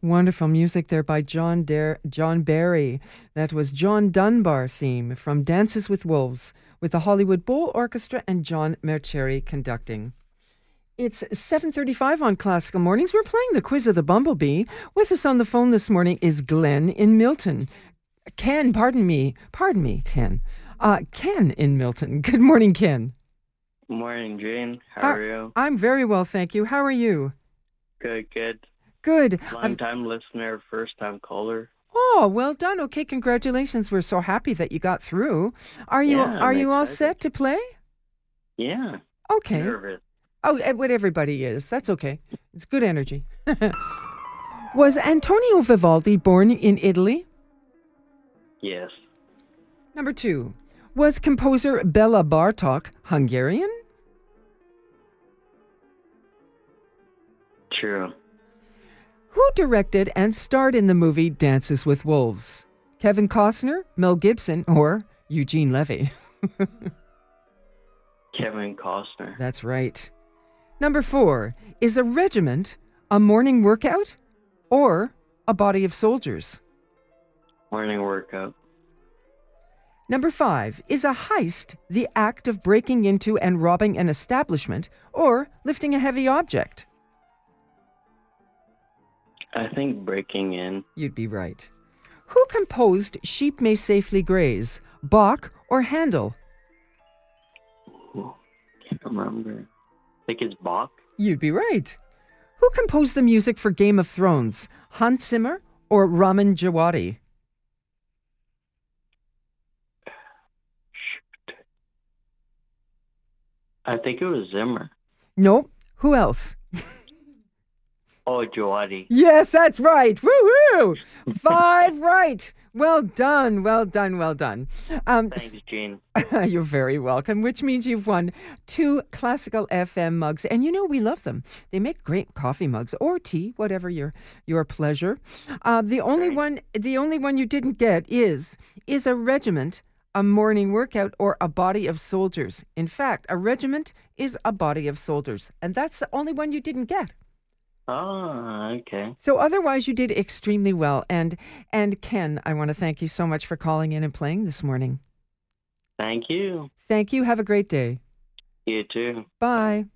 Wonderful music there by John Barry. That was John Dunbar theme from Dances with Wolves with the Hollywood Bowl Orchestra and John Mercheri conducting. It's 7:35 on Classical Mornings. We're playing the Quiz of the Bumblebee. With us on the phone this morning is Glenn in Milton. Ken, pardon me, Ken. Ken in Milton. Good morning, Ken. Morning, Jane. How are you? I'm very well, thank you. How are you? Good. Good. Long-time listener, first-time caller. Oh, well done. Okay, congratulations. We're so happy that you got through. Are you all set to play? Yeah. Okay. Nervous. Oh, what everybody is. That's okay. It's good energy. Was Antonio Vivaldi born in Italy? Yes. Number 2. Was composer Bela Bartok Hungarian? True. Who directed and starred in the movie Dances with Wolves? Kevin Costner, Mel Gibson, or Eugene Levy? Kevin Costner. That's right. Number 4. Is a regiment a morning workout or a body of soldiers? Morning workout. Number 5. Is a heist the act of breaking into and robbing an establishment or lifting a heavy object? I think breaking in. You'd be right. Who composed Sheep May Safely Graze, Bach or Handel? Ooh, can't remember. I think it's Bach. You'd be right. Who composed the music for Game of Thrones, Hans Zimmer or Ramin Djawadi? Shoot. I think it was Zimmer. Nope. Who else? Oh, Djawadi. Yes, that's right. Woo-hoo! 5 right. Well done. Thanks, Gene. You're very welcome, which means you've won 2 Classical FM mugs. And you know, we love them. They make great coffee mugs or tea, whatever your pleasure. The only one you didn't get is a regiment a morning workout or a body of soldiers? In fact, a regiment is a body of soldiers. And that's the only one you didn't get. Oh, okay. So otherwise you did extremely well. And Ken, I want to thank you so much for calling in and playing this morning. Thank you. Thank you. Have a great day. You too. Bye.